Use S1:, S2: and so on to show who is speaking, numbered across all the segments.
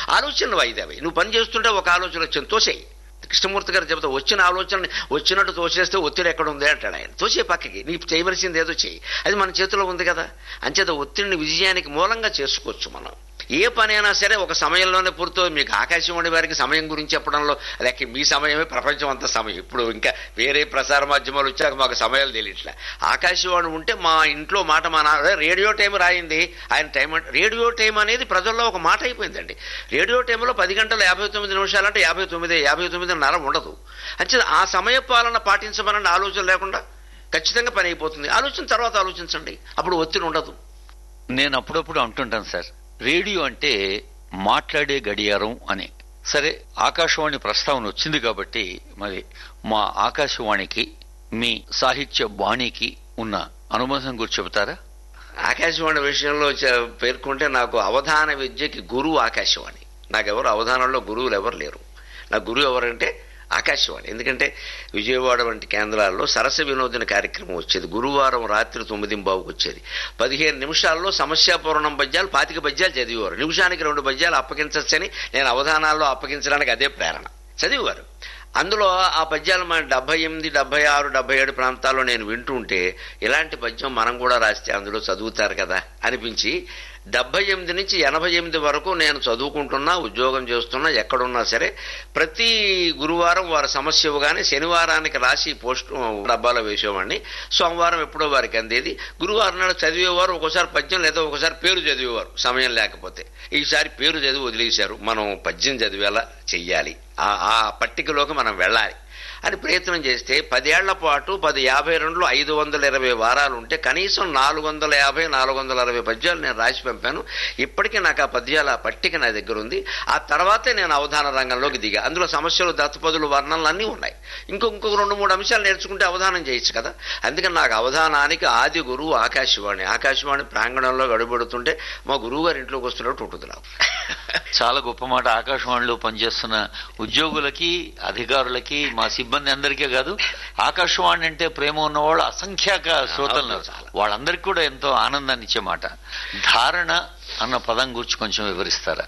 S1: ఆలోచనలు వాయిదా వేయి. నువ్వు పని చేస్తుంటే ఒక ఆలోచన వచ్చింది, తోసేయి. కృష్ణమూర్తి గారు చెబుతా, వచ్చిన ఆలోచనని వచ్చినట్టు తోసేస్తే ఒత్తిడి ఎక్కడ ఉంది అంటాడు ఆయన. తోసే పక్కకి, నీకు చేయవలసింది ఏదో చేయి, అది మన చేతిలో ఉంది కదా. అంచేత ఒత్తిడిని విజయానికి మూలంగా చేసుకోవచ్చు మనం. ఏ పనైనా సరే ఒక సమయంలోనే పూర్తవు. మీకు ఆకాశవాణి వారికి సమయం గురించి చెప్పడంలో లేక మీ సమయమే ప్రపంచం అంతా సమయం. ఇప్పుడు ఇంకా వేరే ప్రసార మాధ్యమాలు వచ్చాక మాకు సమయాలు తెలియట్లే. ఆకాశవాణి ఉంటే మా ఇంట్లో మాట రేడియో టైం రాయింది ఆయన టైం అంటే రేడియో టైం అనేది ప్రజల్లో ఒక మాట అయిపోయిందండి. రేడియో టైంలో 10 గంటల 59 నిమిషాలు అంటే 59:59:30 ఉండదు. అంటే ఆ సమయ పాలన పాటించమని ఆలోచన లేకుండా ఖచ్చితంగా పని అయిపోతుంది. తర్వాత ఆలోచించండి, అప్పుడు ఒత్తిడి ఉండదు.
S2: నేను అప్పుడప్పుడు అంటుంటాను సార్, రేడియో అంటే మాట్లాడే గడియారం అని. సరే, ఆకాశవాణి ప్రస్తావన వచ్చింది కాబట్టి మరి మా ఆకాశవాణికి మీ సాహిత్య బాణికి ఉన్న అనుబంధం గురించి చెబుతారా?
S1: ఆకాశవాణి విషయంలో పేర్కొంటే నాకు అవధాన విద్యకి గురువు ఆకాశవాణి. నాకెవరు అవధానంలో గురువులు ఎవరు లేరు. నా గురువు ఎవరంటే ఆకాశవాణి. ఎందుకంటే విజయవాడ వంటి కేంద్రాల్లో సరస వినోదన కార్యక్రమం వచ్చేది. గురువారం రాత్రి 9:15కు వచ్చేది. 15 నిమిషాల్లో సమస్యాపూర్ణం పద్యాలు 25 పద్యాలు చదివేవారు. నిమిషానికి 2 పద్యాలు అప్పగించచ్చని నేను అవధానాల్లో అప్పగించడానికి అదే ప్రేరణ. చదివేవారు. అందులో ఆ పద్యాలు మన 78, 76, 77 ప్రాంతాల్లో నేను వింటుంటే ఇలాంటి పద్యం మనం కూడా రాస్తే అందులో చదువుతారు కదా అనిపించి 78 నుంచి 88 వరకు నేను చదువుకుంటున్నా, ఉద్యోగం చేస్తున్నా, ఎక్కడున్నా సరే ప్రతి గురువారం వారి సమస్య ఇవ్వగానే శనివారానికి రాసి పోస్టు డబ్బాలో వేసేవాడిని. సోమవారం ఎప్పుడో వారికి అందేది. గురువారం నాడు చదివేవారు. ఒక్కోసారి పద్యం లేదా ఒకసారి పేరు చదివేవారు సమయం లేకపోతే. ఈసారి పేరు చదివి వదిలేశారు. మనం పద్యం చదివేలా చెయ్యాలి, ఆ పట్టికలోకి మనం వెళ్ళాలి అని ప్రయత్నం చేస్తే 10 ఏళ్ల పాటు 1052లో 520 వారాలు ఉంటే కనీసం 450, 460 పద్యాలు నేను రాసి పంపాను. ఇప్పటికీ నాకు ఆ పద్యాల పట్టిక నా దగ్గర ఉంది. ఆ తర్వాతే నేను అవధాన రంగంలోకి దిగా. అందులో సమస్యలు, దత్తపదులు, వర్ణనలు అన్నీ ఉన్నాయి. ఇంకొక 2-3 అంశాలు నేర్చుకుంటే అవధానం చేయొచ్చు కదా. అందుకని నాకు అవధానానికి ఆది గురువు ఆకాశవాణి. ఆకాశవాణి ప్రాంగణంలో గడుబెడుతుంటే మా గురువు గారి ఇంట్లోకి వస్తున్నట్టు ఉంటుంది నాకు.
S2: చాలా గొప్ప మాట. ఆకాశవాణిలో పనిచేస్తున్న ఉద్యోగులకి, అధికారులకి, మా సిబ్బంది అందరికీ కాదు, ఆకాశవాణి అంటే ప్రేమ ఉన్నవాళ్ళు అసంఖ్యాక శ్రోతలు, వాళ్ళందరికీ కూడా ఎంతో ఆనందాన్ని ఇచ్చే మాట. ధారణ అన్న పదం గురించి కొంచెం వివరిస్తారా?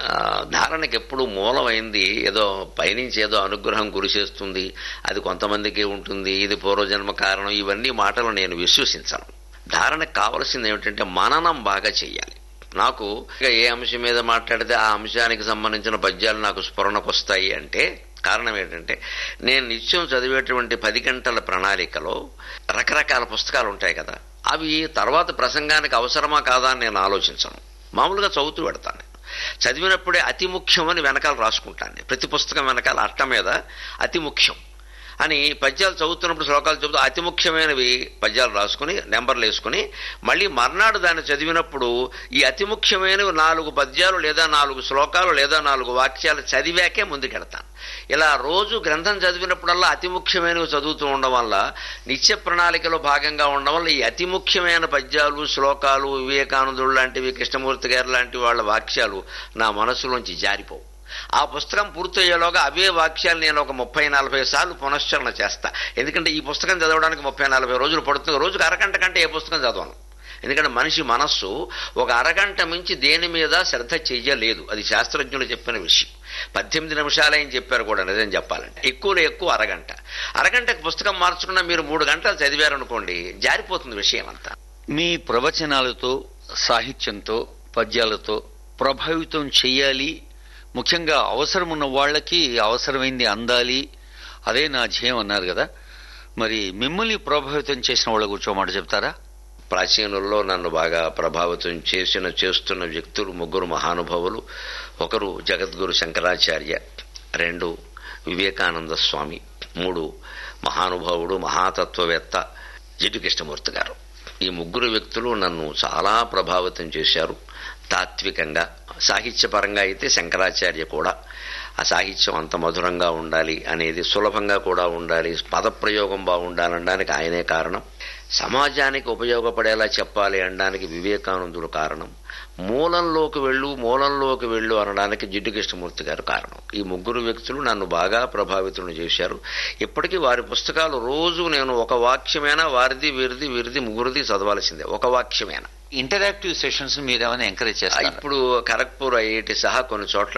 S1: ధారణకి ఎప్పుడు మూలమైంది ఏదో పైనుంచి ఏదో అనుగ్రహం కురిసేస్తుంది, అది కొంతమందికి ఉంటుంది, ఇది పూర్వజన్మ కారణం, ఇవన్నీ మాటలు నేను విశ్వసించను. ధారణకు కావలసింది ఏమిటంటే మననం బాగా చెయ్యాలి. నాకు ఏ అంశం మీద మాట్లాడితే ఆ అంశానికి సంబంధించిన పద్యాలు నాకు స్ఫురణకు వస్తాయి అంటే కారణం ఏంటంటే నేను నిత్యం చదివేటువంటి 10 గంటల ప్రణాళికలో రకరకాల పుస్తకాలు ఉంటాయి కదా, అవి తర్వాత ప్రసంగానికి అవసరమా కాదా అని నేను ఆలోచించను. మామూలుగా చదువుతూ పెడతాను. చదివినప్పుడే అతి ముఖ్యమని వెనకాల రాసుకుంటాను. ప్రతి పుస్తకం వెనకాల అట్ట మీద అతి ముఖ్యం అని పద్యాలు చదువుతున్నప్పుడు శ్లోకాలు చెబుతూ అతి ముఖ్యమైనవి పద్యాలు రాసుకుని నెంబర్లు వేసుకుని మళ్ళీ మర్నాడు దాన్ని చదివినప్పుడు ఈ అతి ముఖ్యమైనవి 4 పద్యాలు లేదా 4 శ్లోకాలు లేదా 4 వాక్యాలు చదివాకే ముందుకెడతాను. ఇలా రోజు గ్రంథం చదివినప్పుడల్లా అతి ముఖ్యమైనవి చదువుతూ ఉండడం వల్ల, నిత్య ప్రణాళికలో భాగంగా ఉండడం వల్ల ఈ అతి ముఖ్యమైన పద్యాలు, శ్లోకాలు, వివేకానందుడు లాంటివి, కృష్ణమూర్తి గారు లాంటి వాళ్ళ వాక్యాలు నా మనసులోంచి జారిపోవు. ఆ పుస్తకం పూర్తయ్యేలోగా అవే వాక్యాలు నేను ఒక 30-40 సార్లు పునశ్చరణ చేస్తా. ఎందుకంటే ఈ పుస్తకం చదవడానికి 30-40 రోజులు పడుతుంది. రోజుకు అరగంట కంటే ఏ పుస్తకం చదవను. ఎందుకంటే మనిషి మనస్సు ఒక అరగంట మించి దేని మీద శ్రద్ధ చెయ్యలేదు. అది శాస్త్రజ్ఞులు చెప్పిన విషయం. 18 నిమిషాలే అని చెప్పారు కూడా నిజం చెప్పాలంటే. ఎక్కువలో ఎక్కువ అరగంటకు పుస్తకం మార్చుకున్న మీరు 3 గంటలు చదివారనుకోండి, జారిపోతుంది విషయం అంతా.
S2: మీ ప్రవచనాలతో, సాహిత్యంతో, పద్యాలతో ప్రభావితం చెయ్యాలి, ముఖ్యంగా అవసరం ఉన్న వాళ్ళకి అవసరమైంది అందాలి, అదే నా ధ్యేయం అన్నారు కదా. మరి మిమ్మల్ని ప్రభావితం చేసిన వాళ్ళ గురించి మాట చెప్తారా?
S1: ప్రాచీనుల్లో నన్ను బాగా ప్రభావితం చేస్తున్న వ్యక్తులు 3 మహానుభావులు. ఒకరు జగద్గురు శంకరాచార్య, 2 వివేకానంద స్వామి, 3 మహానుభావుడు మహాతత్వవేత్త జిడ్డు కృష్ణమూర్తి గారు. ఈ 3 వ్యక్తులు నన్ను చాలా ప్రభావితం చేశారు తాత్వికంగా. సాహిత్యపరంగా అయితే శంకరాచార్య కూడా ఆ సాహిత్యం అంత మధురంగా ఉండాలి అనేది, సులభంగా కూడా ఉండాలి, పదప్రయోగం బాగుండాలనడానికి ఆయనే కారణం. సమాజానికి ఉపయోగపడేలా చెప్పాలి అనడానికి వివేకానందుడు కారణం. మూలంలోకి వెళ్ళు అనడానికి జిడ్డు కృష్ణమూర్తి గారు కారణం. ఈ 3 వ్యక్తులు నన్ను బాగా ప్రభావితులను చేశారు. ఇప్పటికీ వారి పుస్తకాలు రోజు నేను ఒక వాక్యమైనా వారిది వీరిది ముగ్గురిది చదవాల్సిందే. ఒక వాక్యమైనా.
S2: ఇంటరాక్టివ్ సెషన్స్ మీరేమైనా ఎంకరేజ్ చేస్తారు?
S1: ఇప్పుడు ఖరగ్పూర్ ఐఐటి సహా కొన్ని చోట్ల